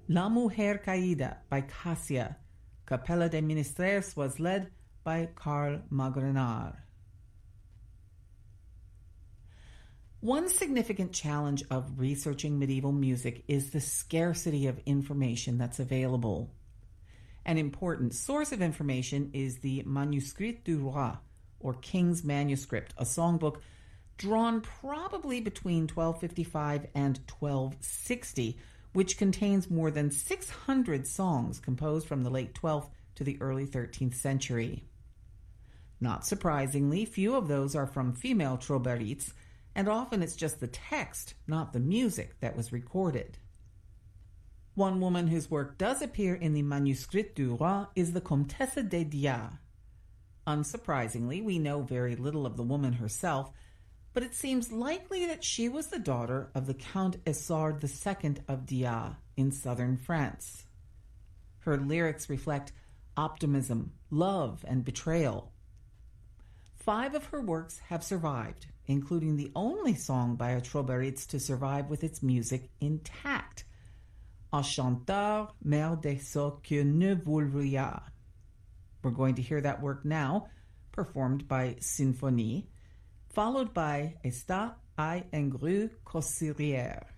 La Mujer Caída by Cassia. Capella de Ministres was led by Carl Magrenar. One significant challenge of researching medieval music is the scarcity of information that's available. An important source of information is the Manuscrit du Roi, or King's Manuscript, a songbook drawn probably between 1255 and 1260, which contains more than 600 songs composed from the late 12th to the early 13th century. Not surprisingly, few of those are from female troberites, and often it's just the text, not the music, that was recorded. One woman whose work does appear in the Manuscrit du Roi is the Comtesse de Diat. Unsurprisingly, we know very little of the woman herself, but it seems likely that she was the daughter of the Count Essard II of Diat in southern France. Her lyrics reflect optimism, love, and betrayal. 5 of her works have survived, including the only song by a Troberite to survive with its music intact, Un chanteur meurt de ce que ne voulait. We're going to hear that work now, performed by Symphonie, followed by Está hay en grue cossurière.